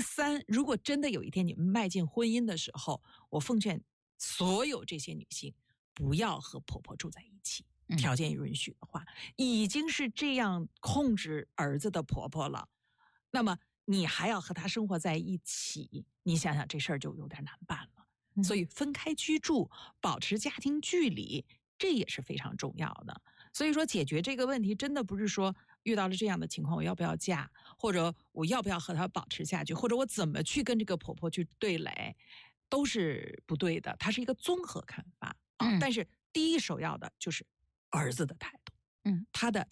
三，如果真的有一天你们迈进婚姻的时候，我奉劝所有这些女性不要和婆婆住在一起，条件允许的话，已经是这样控制儿子的婆婆了，那么你还要和她生活在一起，你想想这事儿就有点难办了。所以分开居住，保持家庭距离，这也是非常重要的。所以说解决这个问题真的不是说遇到了这样的情况我要不要嫁，或者我要不要和她保持下去，或者我怎么去跟这个婆婆去对垒，都是不对的。它是一个综合看法啊。但是第一首要的就是儿子的态度，他的